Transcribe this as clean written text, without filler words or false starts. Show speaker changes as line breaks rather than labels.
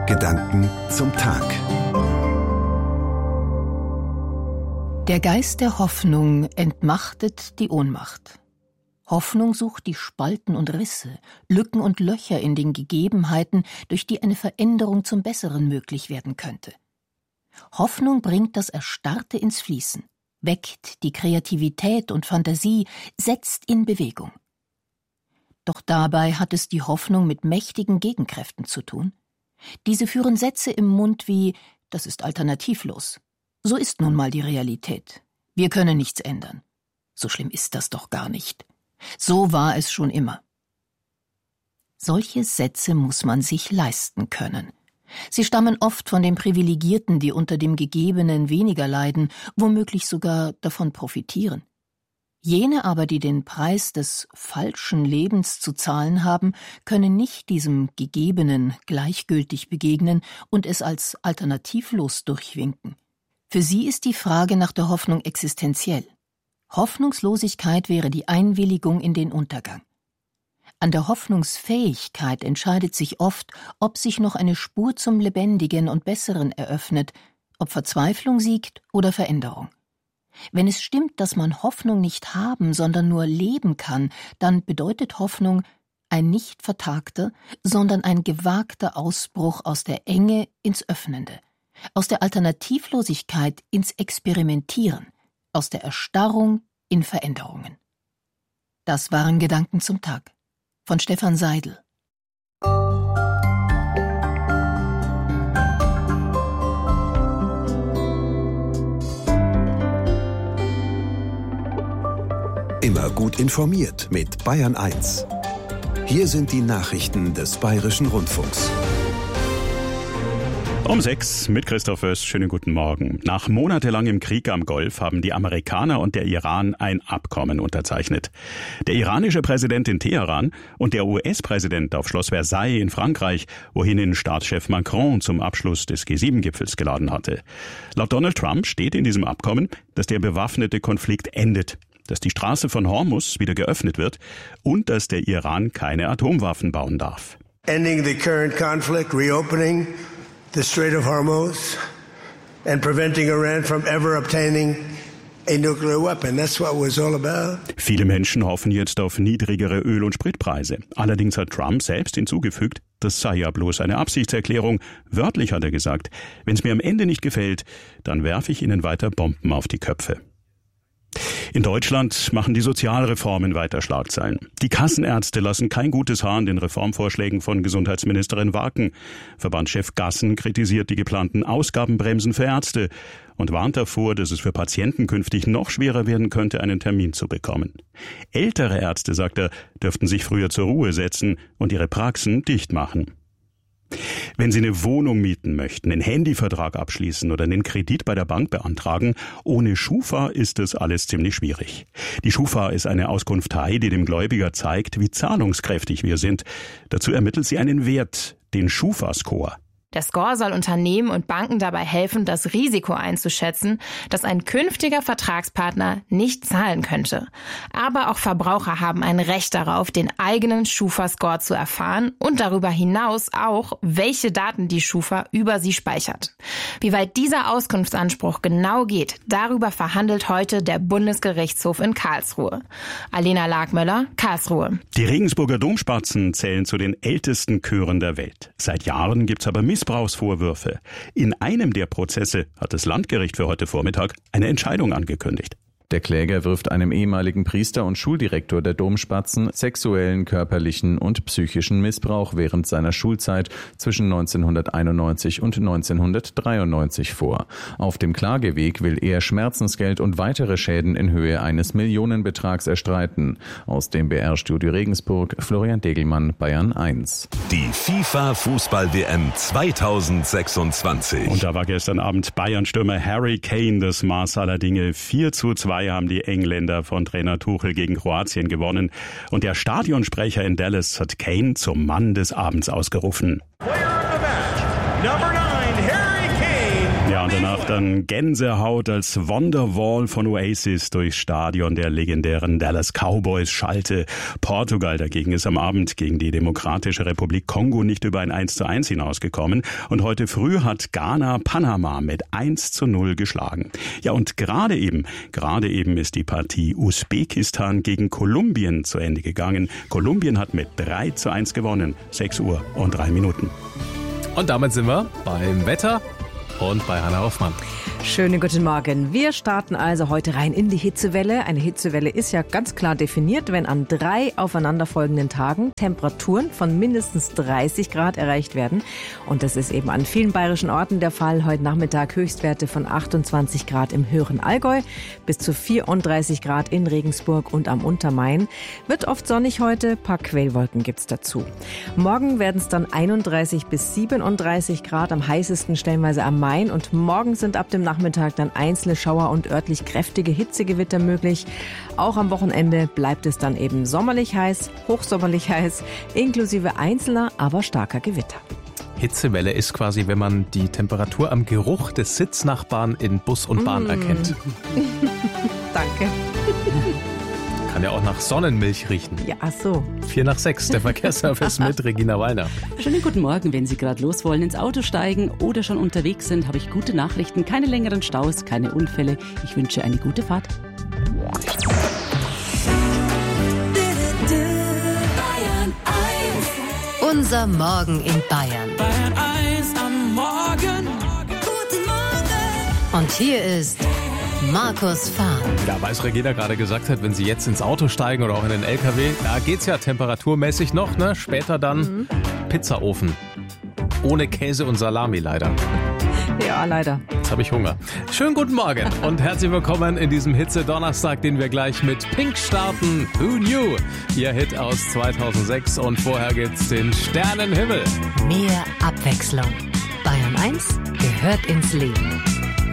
Gedanken zum Tag.
Der Geist der Hoffnung entmachtet die Ohnmacht. Hoffnung sucht die Spalten und Risse, Lücken und Löcher in den Gegebenheiten, durch die eine Veränderung zum Besseren möglich werden könnte. Hoffnung bringt das Erstarrte ins Fließen, weckt die Kreativität und Fantasie, setzt in Bewegung. Doch dabei hat es die Hoffnung mit mächtigen Gegenkräften zu tun. Diese führen Sätze im Mund wie: Das ist alternativlos. So ist nun mal die Realität. Wir können nichts ändern. So schlimm ist das doch gar nicht. So war es schon immer. Solche Sätze muss man sich leisten können. Sie stammen oft von den Privilegierten, die unter dem Gegebenen weniger leiden, womöglich sogar davon profitieren. Jene aber, die den Preis des falschen Lebens zu zahlen haben, können nicht diesem Gegebenen gleichgültig begegnen und es als alternativlos durchwinken. Für sie ist die Frage nach der Hoffnung existenziell. Hoffnungslosigkeit wäre die Einwilligung in den Untergang. An der Hoffnungsfähigkeit entscheidet sich oft, ob sich noch eine Spur zum Lebendigen und Besseren eröffnet, ob Verzweiflung siegt oder Veränderung. Wenn es stimmt, dass man Hoffnung nicht haben, sondern nur leben kann, dann bedeutet Hoffnung ein nicht vertagter, sondern ein gewagter Ausbruch aus der Enge ins Öffnende, aus der Alternativlosigkeit ins Experimentieren, aus der Erstarrung in Veränderungen. Das waren Gedanken zum Tag von Stefan Seidel.
Immer gut informiert mit Bayern 1. Hier sind die Nachrichten des Bayerischen Rundfunks.
Um 6 mit Christoph Öst. Schönen guten Morgen. Nach monatelangem Krieg am Golf haben die Amerikaner und der Iran ein Abkommen unterzeichnet. Der iranische Präsident in Teheran und der US-Präsident auf Schloss Versailles in Frankreich, wohin ihn Staatschef Macron zum Abschluss des G7-Gipfels geladen hatte. Laut Donald Trump steht in diesem Abkommen, dass der bewaffnete Konflikt endet, dass die Straße von Hormuz wieder geöffnet wird und dass der Iran keine Atomwaffen bauen darf.
Ending the current conflict, reopening the Strait of Hormuz and preventing Iran from ever obtaining a nuclear weapon. That's what it was all about.
Viele Menschen hoffen jetzt auf niedrigere Öl- und Spritpreise. Allerdings hat Trump selbst hinzugefügt, das sei ja bloß eine Absichtserklärung. Wörtlich hat er gesagt, wenn es mir am Ende nicht gefällt, dann werfe ich ihnen weiter Bomben auf die Köpfe. In Deutschland machen die Sozialreformen weiter Schlagzeilen. Die Kassenärzte lassen kein gutes Haar an den Reformvorschlägen von Gesundheitsministerin Waken. Verbandschef Gassen kritisiert die geplanten Ausgabenbremsen für Ärzte und warnt davor, dass es für Patienten künftig noch schwerer werden könnte, einen Termin zu bekommen. Ältere Ärzte, sagt er, dürften sich früher zur Ruhe setzen und ihre Praxen dicht machen. Wenn Sie eine Wohnung mieten möchten, einen Handyvertrag abschließen oder einen Kredit bei der Bank beantragen, ohne Schufa ist das alles ziemlich schwierig. Die Schufa ist eine Auskunftei, die dem Gläubiger zeigt, wie zahlungskräftig wir sind. Dazu ermittelt sie einen Wert, den Schufa-Score.
Der Score soll Unternehmen und Banken dabei helfen, das Risiko einzuschätzen, dass ein künftiger Vertragspartner nicht zahlen könnte. Aber auch Verbraucher haben ein Recht darauf, den eigenen Schufa-Score zu erfahren und darüber hinaus auch, welche Daten die Schufa über sie speichert. Wie weit dieser Auskunftsanspruch genau geht, darüber verhandelt heute der Bundesgerichtshof in Karlsruhe. Alena Lagmöller, Karlsruhe.
Die Regensburger Domspatzen zählen zu den ältesten Chören der Welt. Seit Jahren gibt's aber Missbrauchsvorwürfe. In einem der Prozesse hat das Landgericht für heute Vormittag eine Entscheidung angekündigt.
Der Kläger wirft einem ehemaligen Priester und Schuldirektor der Domspatzen sexuellen, körperlichen und psychischen Missbrauch während seiner Schulzeit zwischen 1991 und 1993 vor. Auf dem Klageweg will er Schmerzensgeld und weitere Schäden in Höhe eines Millionenbetrags erstreiten. Aus dem BR-Studio Regensburg, Florian Degelmann, Bayern 1.
Die FIFA-Fußball-WM 2026.
Und da war gestern Abend Bayern-Stürmer Harry Kane das Maß aller Dinge. 4:2 haben die Engländer von Trainer Tuchel gegen Kroatien gewonnen. Und der Stadionsprecher in Dallas hat Kane zum Mann des Abends ausgerufen.
Player of the match, number 9, Harry Kane.
Ja, und danach dann Gänsehaut als Wonderwall von Oasis durchs Stadion der legendären Dallas Cowboys schallte. Portugal dagegen ist am Abend gegen die Demokratische Republik Kongo nicht über ein 1:1 hinausgekommen. Und heute früh hat Ghana Panama mit 1:0 geschlagen. Ja, und gerade eben ist die Partie Usbekistan gegen Kolumbien zu Ende gegangen. Kolumbien hat mit 3:1 gewonnen. 6:03.
Und damit sind wir beim Wetter und bei Hanna Hoffmann.
Schönen guten Morgen. Wir starten also heute rein in die Hitzewelle. Eine Hitzewelle ist ja ganz klar definiert, wenn an 3 aufeinanderfolgenden Tagen Temperaturen von mindestens 30 Grad erreicht werden. Und das ist eben an vielen bayerischen Orten der Fall. Heute Nachmittag Höchstwerte von 28 Grad im höheren Allgäu bis zu 34 Grad in Regensburg und am Untermain. Wird oft sonnig heute, paar Quellwolken gibt's dazu. Morgen werden es dann 31 bis 37 Grad, am heißesten stellenweise am Main. Und morgen sind ab dem Nachmittag dann einzelne Schauer und örtlich kräftige Hitzegewitter möglich. Auch am Wochenende bleibt es dann eben sommerlich heiß, hochsommerlich heiß, inklusive einzelner, aber starker Gewitter.
Hitzewelle ist quasi, wenn man die Temperatur am Geruch des Sitznachbarn in Bus und Bahn erkennt.
Danke.
Kann ja auch nach Sonnenmilch riechen.
Ja, ach so.
5:45, der Verkehrsservice mit Regina Wallner.
Schönen guten Morgen, wenn Sie gerade los wollen, ins Auto steigen oder schon unterwegs sind, habe ich gute Nachrichten. Keine längeren Staus, keine Unfälle. Ich wünsche eine gute Fahrt.
Unser Morgen in Bayern.
Bayern 1 am Morgen.
Guten Morgen. Und hier ist Markus Fahn.
Ja, weil Regina gerade gesagt hat, wenn Sie jetzt ins Auto steigen oder auch in den LKW, da geht's ja temperaturmäßig noch, ne? Später dann Pizzaofen. Ohne Käse und Salami leider.
Ja, leider.
Jetzt habe ich Hunger. Schönen guten Morgen und herzlich willkommen in diesem Hitze-Donnerstag, den wir gleich mit Pink starten. Who Knew? Ihr Hit aus 2006 und vorher gibt's den Sternenhimmel.
Mehr Abwechslung. Bayern 1 gehört ins Leben.